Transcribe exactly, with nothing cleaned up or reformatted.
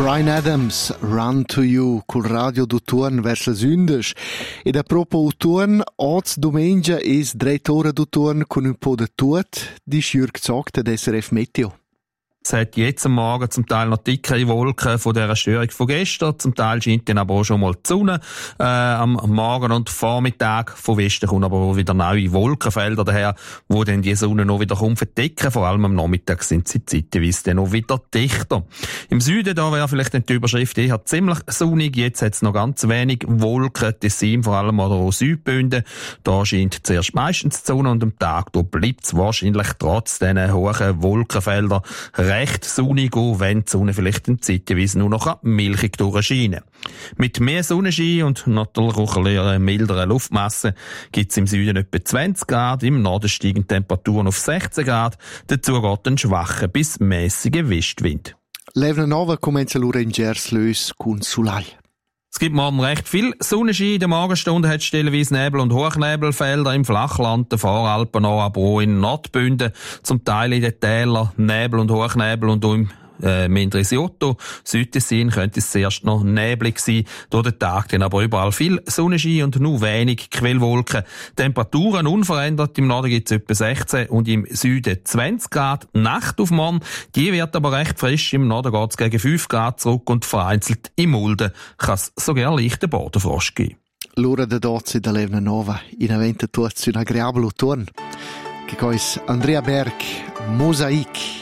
Bryan Adams, Run to You, col radio d'Utuan vers le Sündes. Ed a propos Utuan, oggi domenica es drettore d'Utuan con un po' de tut, di Jürg gesagt, ad S R F Meteo. Es hat jetzt am Morgen zum Teil noch dickere Wolken von dieser Störung von gestern. Zum Teil scheint dann aber auch schon mal die Sonne. Äh, am Morgen und Vormittag von Westen kommen aber auch wieder neue Wolkenfelder daher, wo dann die Sonne noch wieder verdecken. Vor allem am Nachmittag sind sie zeitweise dann noch wieder dichter. Im Süden, da wäre vielleicht die Überschrift eher ziemlich sonnig. Jetzt hat es noch ganz wenig Wolken. Tessin vor allem oder auch Südbünden. Da scheint zuerst meistens die Sonne und am Tag da bleibt es wahrscheinlich trotz diesen hohen Wolkenfeldern recht sonnig, auch wenn die Sonne vielleicht in zeitweise nur noch milchig durchscheinen. Mit mehr Sonnenschein und natürlich auch einer milderen Luftmasse gibt es im Süden etwa zwanzig Grad, im Norden steigen Temperaturen auf sechzehn Grad, dazu geht ein schwacher bis mäßiger Westwind. Levna Nova comincia l'ora in Gers lös con Sulai. Es gibt morgen recht viel Sonnenschein. In der Morgenstunde hat es stellenweise Nebel- und Hochnebelfelder im Flachland, den Voralpen auch, aber auch in Nordbünden, zum Teil in den Tälern Nebel und Hochnebel und auch im äh, Mendrisiotto. Südtessin könnte es zuerst noch neblig sein, durch den Tag dann aber überall viel Sonnenschein und nur wenig Quellwolken. Temperaturen unverändert, im Norden gibt es etwa sechzehn und im Süden zwanzig Grad. Nacht auf morgen, die wird aber recht frisch, im Norden geht es gegen fünf Grad zurück und vereinzelt im Mulden kann es sogar leichten Bodenfrost geben. L'ora de dozzi da Levna Nova, in avente tutti un agreabile turno. Che cois Andrea Berg, Mosaik.